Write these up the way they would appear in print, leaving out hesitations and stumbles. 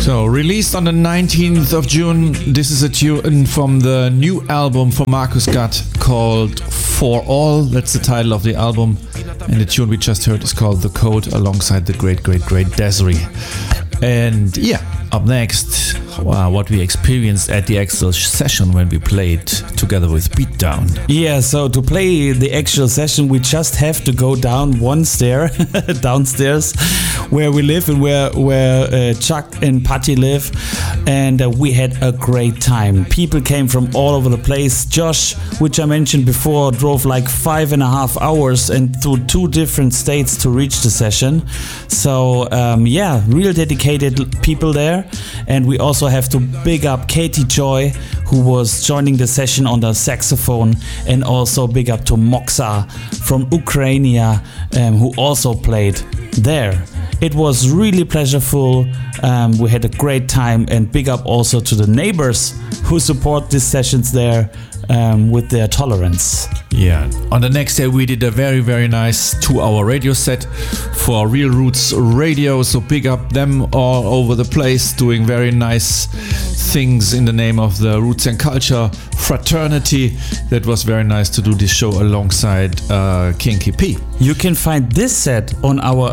So, released on the 19th of June, this is a tune from the new album from Markus Gatt called For All. That's the title of the album. And the tune we just heard is called The Code, alongside the great Desiree. And yeah, up next, what we experienced at the actual session when we played together with Beatdown. Yeah, so to play the actual session, we just have to go down one stair, downstairs, where we live and where Chuck and Patty live. And we had a great time. People came from all over the place. Josh, which I mentioned before, drove like 5.5 hours and through 2 different states to reach the session. So yeah, real dedicated people there. And we also have to big up Katie Joy, who was joining the session on the saxophone, and also big up to Moxa from Ukraine, who also played there. It was really pleasureful. We had a great time, and big up also to the neighbors who support these sessions there with their tolerance. Yeah, on the next day we did a very nice 2-hour radio set for Real Roots Radio, so big up them all over the place, doing very nice things in the name of the Roots and Culture fraternity. That was very nice to do this show alongside Kinky P. You can find this set on our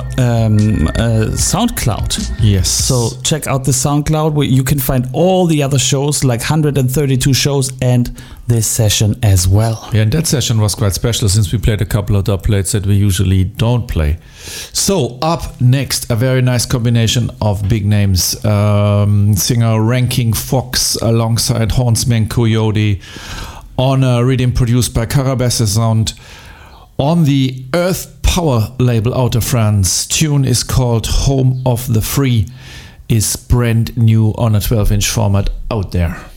SoundCloud. Yes. So check out the SoundCloud where you can find all the other shows, like 132 shows, and this session as well. Yeah, and that session was quite special since we played a couple of dub plates that we usually don't play. So up next, a very nice combination of big names. Singer Ranking Fox alongside Hornsman Coyote on a rhythm produced by Carabassa Sound on the Earth Power label out of France. Tune is called Home of the Free, is brand new on a 12-inch format out there.